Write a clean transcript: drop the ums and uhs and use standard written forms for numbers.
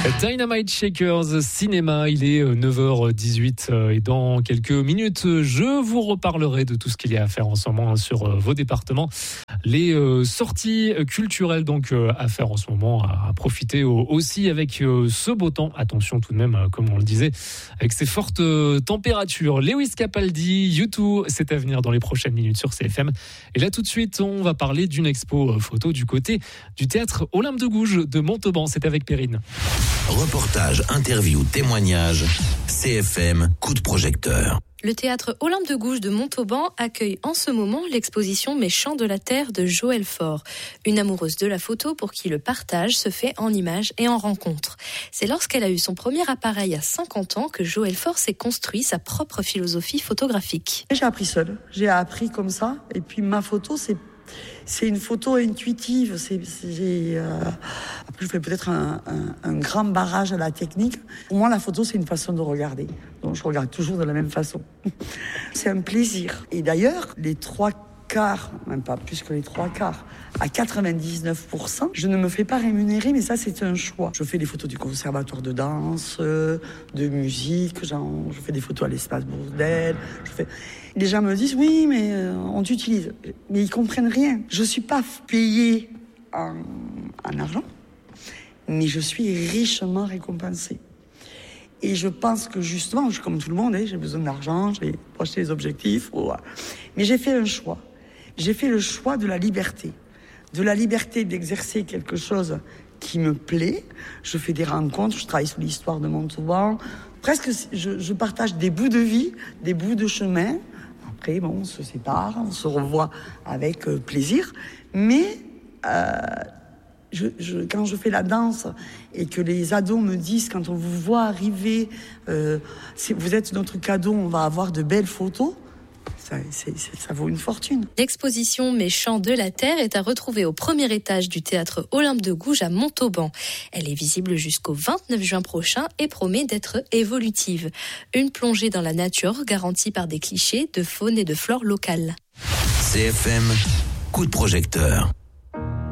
Dynamite Shakers Cinéma, il est 9h18 et dans quelques minutes, je vous reparlerai de tout ce qu'il y a à faire en ce moment sur vos départements. Les sorties culturelles donc à faire en ce moment, à profiter aussi avec ce beau temps. Attention tout de même, comme on le disait, avec ces fortes températures. Lewis Capaldi, U2, c'est à venir dans les prochaines minutes sur CFM. Et là tout de suite, on va parler d'une expo photo du côté du théâtre Olympe de Gouges de Montauban. C'est avec Perrine. Reportage, interview, témoignage, CFM, coup de projecteur. Le théâtre Olympe de Gouges de Montauban accueille en ce moment l'exposition Mes chants de la terre de Joëlle Faure, une amoureuse de la photo pour qui le partage se fait en images et en rencontres. C'est lorsqu'elle a eu son premier appareil à 50 ans que Joëlle Faure s'est construit sa propre philosophie photographique. J'ai appris seule, j'ai appris comme ça, et puis ma photo c'est une photo intuitive. Après, je fais peut-être un grand barrage à la technique. Pour moi, la photo, c'est une façon de regarder. Donc, je regarde toujours de la même façon. C'est un plaisir. Et d'ailleurs, les 3/4, même pas plus que les 3/4, à 99%, je ne me fais pas rémunérer, mais ça, c'est un choix. Je fais des photos du conservatoire de danse, de musique, je fais des photos à l'espace Bourdelle, Les gens me disent, oui, mais on t'utilise. Mais ils comprennent rien. Je suis pas payée en argent, mais je suis richement récompensée. Et je pense que justement, comme tout le monde, j'ai besoin d'argent, j'ai acheté des objectifs. Mais j'ai fait un choix. J'ai fait le choix de la liberté. De la liberté d'exercer quelque chose qui me plaît. Je fais des rencontres, je travaille sur l'histoire de Montauban. Presque, je partage des bouts de vie, des bouts de chemin. Après, on se sépare, on se revoit avec plaisir. Mais quand je fais la danse et que les ados me disent, quand on vous voit arriver, vous êtes notre cadeau, on va avoir de belles photos, ça vaut une fortune. L'exposition Mes chants de la terre est à retrouver au premier étage du théâtre Olympe de Gouges à Montauban. Elle est visible jusqu'au 29 juin prochain et promet d'être évolutive. Une plongée dans la nature garantie par des clichés de faune et de flore locales. CFM, coup de projecteur.